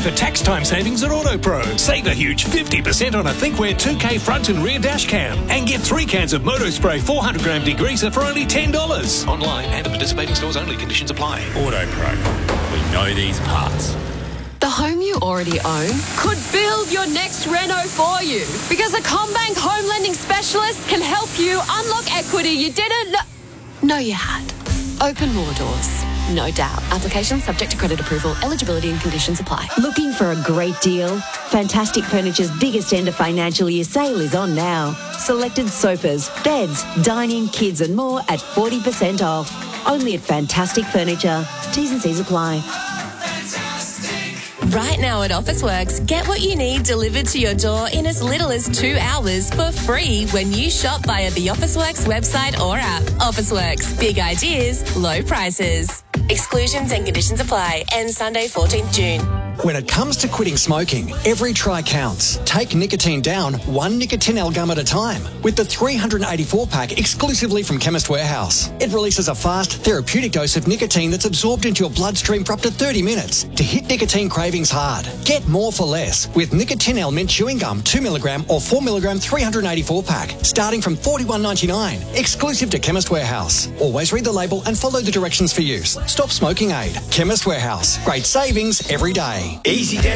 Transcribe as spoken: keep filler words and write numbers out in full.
for tax time savings at AutoPro. Save a huge fifty percent on a Thinkware two K front and rear dash cam. And get three cans of Moto Spray four hundred gram degreaser for only ten dollars. Online and at participating stores only. Conditions apply. AutoPro. We know these parts. The home you already own could build your next reno for you, because a CommBank home lending specialist can help you unlock equity you didn't know, know you had. Open more doors, no doubt. Application subject to credit approval. Eligibility and conditions apply. Looking for a great deal? Fantastic Furniture's biggest end of financial year sale is on now. Selected sofas, beds, dining, kids and more at forty percent off. Only at Fantastic Furniture. T's and C's apply. Right now at Officeworks, get what you need delivered to your door in as little as two hours for free when you shop via the Officeworks website or app. Officeworks, big ideas, low prices. Exclusions and conditions apply. Ends Sunday, fourteenth June. When it comes to quitting smoking, every try counts. Take nicotine down one Nicotinell gum at a time with the three hundred eighty-four pack exclusively from Chemist Warehouse. It releases a fast, therapeutic dose of nicotine that's absorbed into your bloodstream for up to thirty minutes to hit nicotine cravings hard. Get more for less with Nicotinell mint chewing gum two milligram or four milligram three hundred eighty-four pack starting from forty-one ninety-nine, exclusive to Chemist Warehouse. Always read the label and follow the directions for use. Stop smoking aid. Chemist Warehouse. Great savings every day. Easy